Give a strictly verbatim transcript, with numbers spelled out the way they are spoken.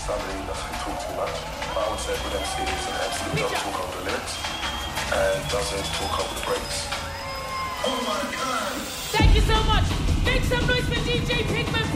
somebody doesn't talk too much. But I would say a good M C is an M C who doesn't talk over the lyrics and doesn't talk over the breaks. Oh my God! Thank you so much. Make some noise for D J Pigman.